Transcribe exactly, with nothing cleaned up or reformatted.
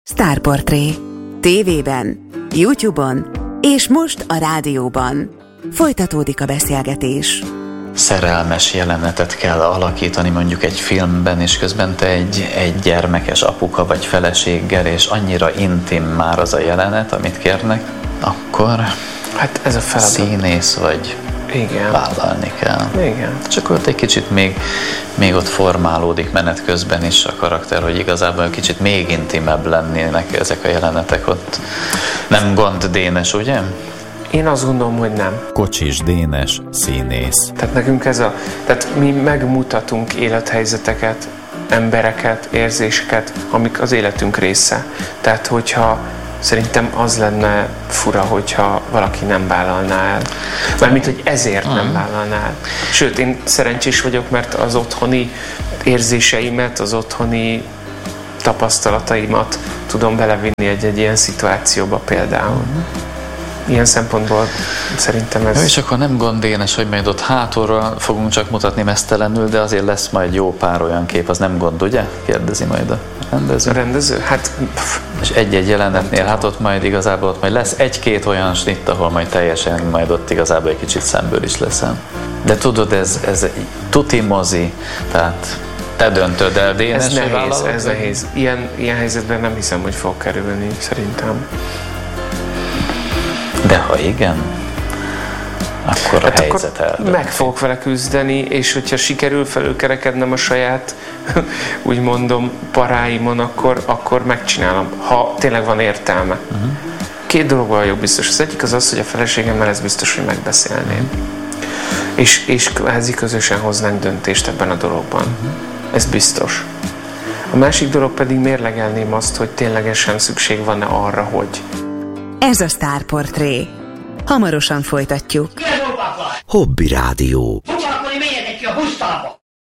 Sztárportré. Tévében, YouTube-on és most a rádióban. Folytatódik a beszélgetés. Szerelmes jelenetet kell alakítani mondjuk egy filmben, és közben te egy, egy gyermekes apuka vagy feleséggel, és annyira intim már az a jelenet, amit kérnek, akkor hát ez a feladat. Színész vagy. Igen. Vállalni kell. Igen. Csak ott egy kicsit még, még ott formálódik menet közben is a karakter, hogy igazából egy kicsit még intimebb lennének ezek a jelenetek ott. Nem gond, Dénes, ugye? Én azt gondolom, hogy nem. Kocsis Dénes, színész. Tehát nekünk ez a... Tehát mi megmutatunk élethelyzeteket, embereket, érzéseket, amik az életünk része. Tehát hogyha szerintem az lenne fura, hogyha valaki nem vállalná el. Mármint, hogy ezért nem vállalná el. Sőt, én szerencsés vagyok, mert az otthoni érzéseimet, az otthoni tapasztalataimat tudom belevinni egy-egy ilyen szituációba például. Ilyen szempontból szerintem ez... Jó, és akkor nem gond, Dénes, hogy majd ott hátulról fogunk csak mutatni mesztelenül, de azért lesz majd jó pár olyan kép, az nem gond, ugye? Kérdezi majd a rendező. A rendező? Hát... Pff, és egy-egy jelenetnél, hát ott majd igazából ott majd lesz egy-két olyan snitt, ahol majd teljesen majd ott igazából egy kicsit szemből is leszel. De tudod, ez, ez tuti mozi, tehát te döntöd el, Dénes, ez nehéz, vállalod, ez nehéz. Ilyen, ilyen helyzetben nem hiszem, hogy fog kerülni, szerintem. De ha igen, akkor a hát helyzet eldönti. Meg fogok vele küzdeni, és hogyha sikerül felülkerekednem a saját, úgy mondom, paráimon, akkor, akkor megcsinálom, ha tényleg van értelme. Uh-huh. Két dolog van jobb biztos. Az egyik az az, hogy a feleségemmel ez biztos, hogy megbeszélném. És, és kvázi közösen hoznánk döntést ebben a dologban. Uh-huh. Ez biztos. A másik dolog pedig mérlegelném azt, hogy ténylegesen szükség van-e arra, hogy Ez a Sztárportré. Hamarosan folytatjuk. Hobby Rádió. Foglalkozni, menjetek ki a busztalba!